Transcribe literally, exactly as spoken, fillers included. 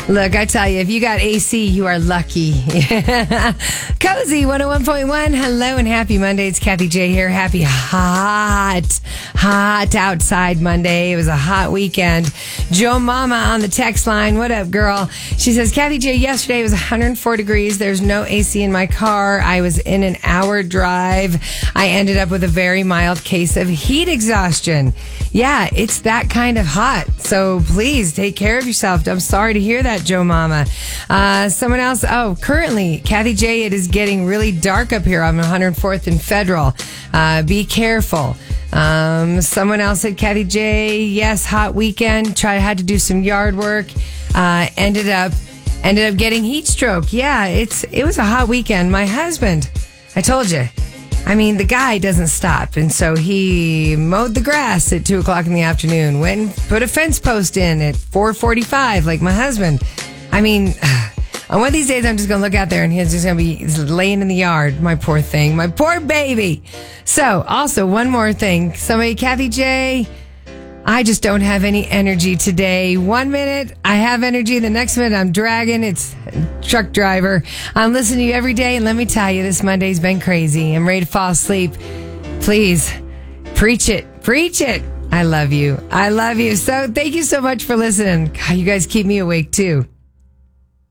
Look, I tell you, if you got A C, you are lucky. Cozy one oh one point one. Hello and happy Monday. It's Kathy J here. Happy hot, hot outside Monday. It was a hot weekend. Joe Mama on the text line. What up, girl? She says, Kathy J, yesterday it was one hundred four degrees. There's no A C in my car. I was in an hour drive. I ended up with a very mild case of heat exhaustion. Yeah, it's that kind of hot. So please take care of yourself. I'm sorry to hear that, Joe Mama. Uh, someone else. Oh, currently, Kathy J, it is getting really dark up here on one hundred fourth and Federal. Uh, be careful. Um, someone else said, Kathy J, yes, hot weekend. Tried, had to do some yard work. Uh, ended up, ended up getting heat stroke. Yeah, it's, it was a hot weekend. My husband, I told you. I mean, the guy doesn't stop. And so he mowed the grass at two o'clock in the afternoon, went and put a fence post in at four forty-five, like my husband. I mean, on one of these days, I'm just going to look out there and he's just going to be laying in the yard. My poor thing. My poor baby. So, also, one more thing. Somebody, Kathy J, I just don't have any energy today. One minute, I have energy. The next minute, I'm dragging. It's truck driver. I'm listening to you every day. And let me tell you, this Monday's been crazy. I'm ready to fall asleep. Please, preach it. Preach it. I love you. I love you. So thank you so much for listening. God, you guys keep me awake too.